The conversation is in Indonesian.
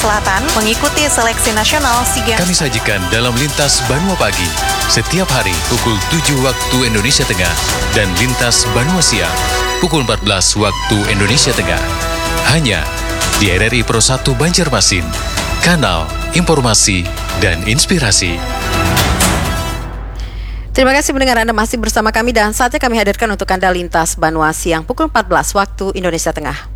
Selatan mengikuti seleksi nasional SEA Games. Kami sajikan dalam Lintas Banua Pagi setiap hari pukul 7 waktu Indonesia Tengah dan Lintas Banua Siang pukul 14 waktu Indonesia Tengah. Hanya di RRI Pro 1 Banjarmasin, kanal informasi dan inspirasi. Terima kasih pendengar, Anda masih bersama kami dan saatnya kami hadirkan untuk Anda Lintas Banua Siang pukul 14 waktu Indonesia Tengah.